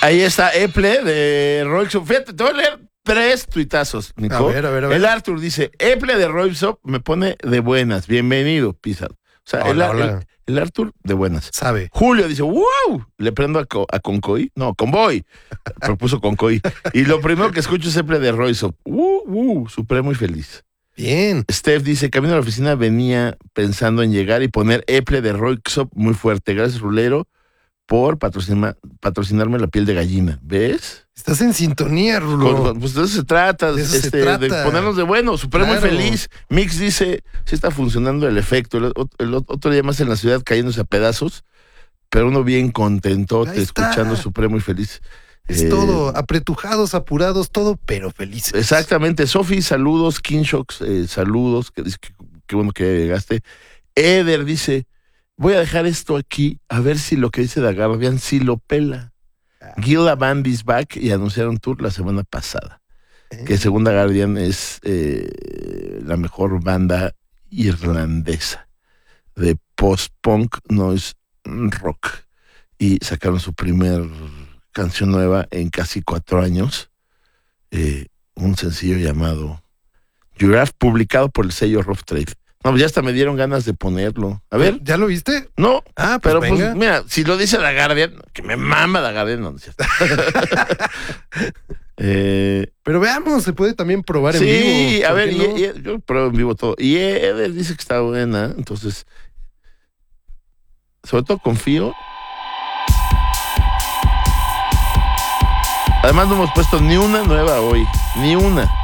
Ahí está Eple de Roixop. Fíjate, te voy a leer 3 tuitazos, Nico. A ver. El Arthur dice, Eple de Roixop me pone de buenas. Bienvenido, Pizarro. O sea, Hola. el Arthur de buenas. Sabe. Julio dice, wow, le prendo a Concoy. No, Convoy. Propuso Concoy. Y lo primero que escucho es Eple de Roixop. Supremo y feliz. Bien. Steph dice, camino a la oficina venía pensando en llegar y poner Eple de Roixop muy fuerte. Gracias, Rulero, por patrocinarme la piel de gallina. ¿Ves? Estás en sintonía, Rulo. Pues de eso se trata, De eso se trata. de ponernos de bueno, Supremo Claro. y feliz. Mix dice, sí está funcionando el efecto. El otro día más en la ciudad cayéndose a pedazos, pero uno bien contentote Ahí está. escuchando Supremo y feliz. Es todo, apretujados, apurados, todo, pero felices. Exactamente. Sofi, saludos. Kinshocks, saludos. Que dice que bueno que llegaste. Eder dice, voy a dejar esto aquí a ver si lo que dice The Guardian sí lo pela. Gila Band is back y anunciaron tour la semana pasada. Que según The Guardian es la mejor banda irlandesa de post-punk noise rock. Y sacaron su primer canción nueva en casi 4 años. Un sencillo llamado Giraffe, publicado por el sello Rough Trade. No, pues ya hasta me dieron ganas de ponerlo. A ver. ¿Ya lo viste? No, Ah, pues pero venga. pues mira, si lo dice The Guardian, que me mama The Guardian, no es cierto. Pero veamos, se puede también probar en Sí, vivo. a ¿por ver, qué no? yo pruebo en vivo todo. Y Eder dice que está buena, entonces, sobre todo confío. Además no hemos puesto ni una nueva hoy, ni una.